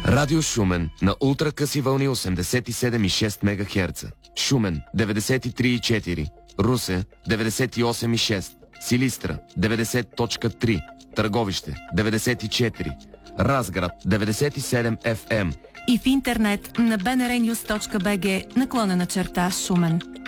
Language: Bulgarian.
Радио Шумен на ултракъси вълни 87,6 МГц. Шумен 93,4. Русе 98,6. Силистра 90.3. Търговище 94. Разград 97 FM. И в интернет на bnrnews.bg /Шумен.